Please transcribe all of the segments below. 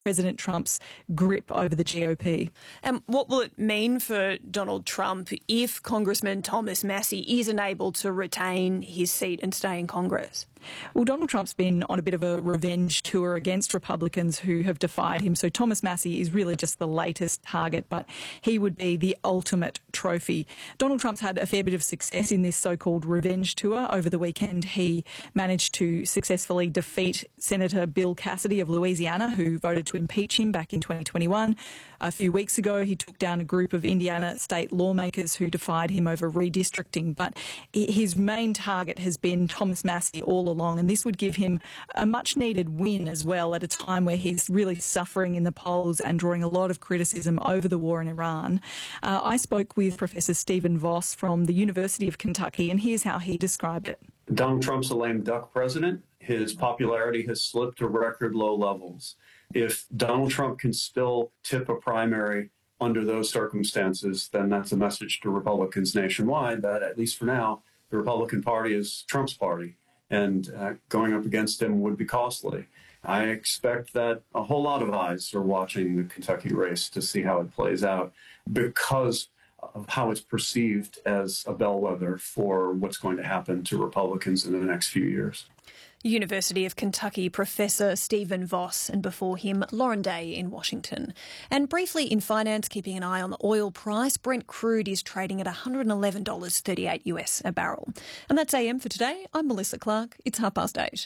President Trump's grip over the GOP. And what will it mean for Donald Trump if Congressman Thomas Massie isn't able to retain his seat and stay in Congress? Well, Donald Trump's been on a bit of a revenge tour against Republicans who have defied him. So Thomas Massie is really just the latest target, but he would be the ultimate trophy. Donald Trump's had a fair bit of success in this so-called revenge tour. Over the weekend, he managed to successfully defeat Senator Bill Cassidy of Louisiana, who voted to impeach him back in 2021. A few weeks ago, he took down a group of Indiana state lawmakers who defied him over redistricting. But his main target has been Thomas Massie all along, and this would give him a much-needed win as well at a time where he's really suffering in the polls and drawing a lot of criticism over the war in Iran. I spoke with Professor Stephen Voss from the University of Kentucky, and here's how he described it. Donald Trump's a lame duck president. His popularity has slipped to record low levels. If Donald Trump can still tip a primary under those circumstances, then that's a message to Republicans nationwide that, at least for now, the Republican Party is Trump's party, and going up against him would be costly. I expect that a whole lot of eyes are watching the Kentucky race to see how it plays out because of how it's perceived as a bellwether for what's going to happen to Republicans in the next few years. University of Kentucky Professor Stephen Voss, and before him, Lauren Day in Washington. And briefly in finance, keeping an eye on the oil price, Brent crude is trading at $111.38 US a barrel. And that's AM for today. I'm Melissa Clark. It's 8:30.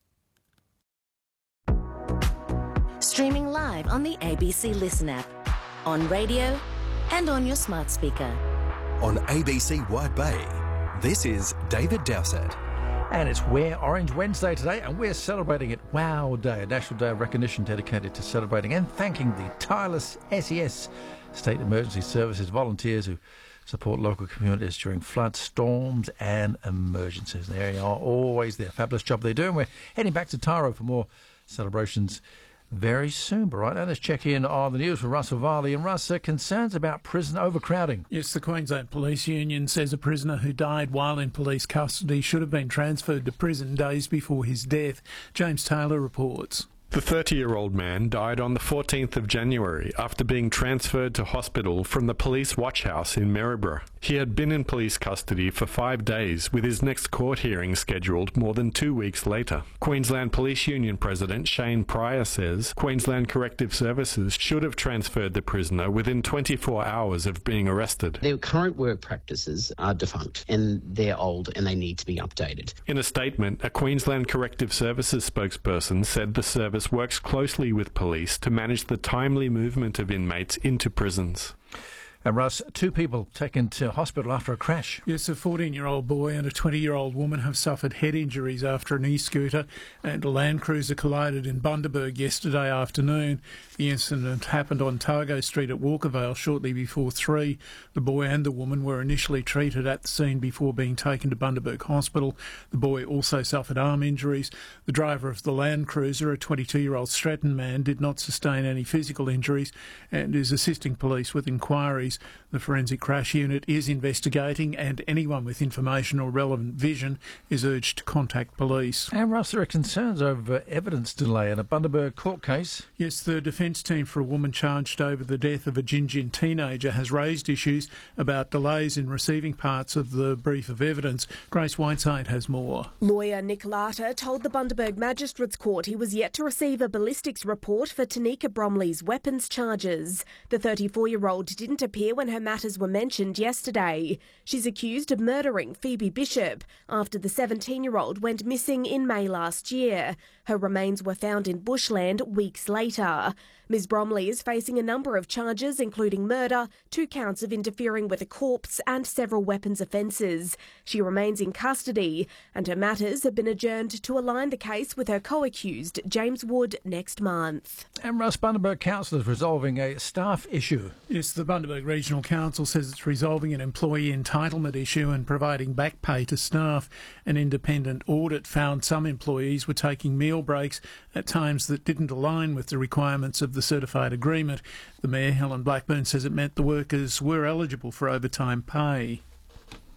Streaming live on the ABC Listen app, on radio and on your smart speaker. On ABC Wide Bay, this is David Dowsett. And it's Wear Orange Wednesday today, and we're celebrating it Wow Day, a national day of recognition dedicated to celebrating and thanking the tireless SES, State Emergency Services volunteers who support local communities during floods, storms and emergencies. They are always there. Fabulous job they do, and we're heading back to Tyro for more celebrations very soon. But right now, let's check in on the news with Russell Varley. And Russ, concerns about prison overcrowding. Yes, the Queensland Police Union says a prisoner who died while in police custody should have been transferred to prison days before his death. James Taylor reports. The 30-year-old man died on the 14th of January after being transferred to hospital from the police watch house in Maryborough. He had been in police custody for 5 days, with his next court hearing scheduled more than 2 weeks later. Queensland Police Union President Shane Pryor says Queensland Corrective Services should have transferred the prisoner within 24 hours of being arrested. Their current work practices are defunct and they're old and they need to be updated. In a statement, a Queensland Corrective Services spokesperson said the service works closely with police to manage the timely movement of inmates into prisons. And Russ, 2 people taken to hospital after a crash. Yes, a 14-year-old boy and a 20-year-old woman have suffered head injuries after an e-scooter and a Land Cruiser collided in Bundaberg yesterday afternoon. The incident happened on Targo Street at Walkervale shortly before 3. The boy and the woman were initially treated at the scene before being taken to Bundaberg Hospital. The boy also suffered arm injuries. The driver of the Land Cruiser, a 22-year-old Stratton man, did not sustain any physical injuries and is assisting police with inquiries. The Forensic Crash Unit is investigating, and anyone with information or relevant vision is urged to contact police. And Russ, there are concerns over evidence delay in a Bundaberg court case. Yes, the defence team for a woman charged over the death of a Gingin teenager has raised issues about delays in receiving parts of the brief of evidence. Grace Whiteside has more. Lawyer Nick Larter told the Bundaberg Magistrates Court he was yet to receive a ballistics report for Tanika Bromley's weapons charges. The 34-year-old didn't appear when her matters were mentioned yesterday. She's accused of murdering Phoebe Bishop after the 17-year-old went missing in May last year. Her remains were found in bushland weeks later. Ms Bromley is facing a number of charges, including murder, 2 counts of interfering with a corpse and several weapons offences. She remains in custody and her matters have been adjourned to align the case with her co-accused, James Wood, next month. And Russ, Bundaberg Council is resolving a staff issue. Yes, the Bundaberg Regional Council says it's resolving an employee entitlement issue and providing back pay to staff. An independent audit found some employees were taking meal breaks at times that didn't align with the requirements of the certified agreement. The Mayor, Helen Blackburn, says it meant the workers were eligible for overtime pay.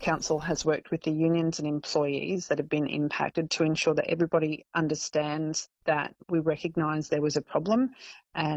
Council has worked with the unions and employees that have been impacted to ensure that everybody understands that we recognise there was a problem and